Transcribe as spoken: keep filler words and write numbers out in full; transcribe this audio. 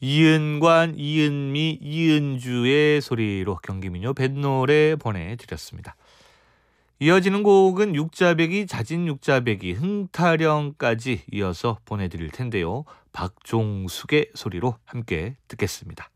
이은관, 이은미, 이은주의 소리로 경기민요 뱃노래 보내드렸습니다. 이어지는 곡은 육자배기, 자진 육자배기, 흥타령까지 이어서 보내드릴 텐데요. 박종숙의 소리로 함께 듣겠습니다.